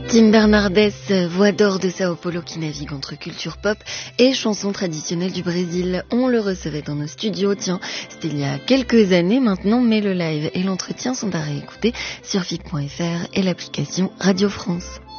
Tim Bernardes, voix d'or de Sao Paulo qui navigue entre culture pop et chansons traditionnelles du Brésil. On le recevait dans nos studios, c'était il y a quelques années maintenant, mais le live et l'entretien sont à réécouter sur FIC.fr et l'application Radio France.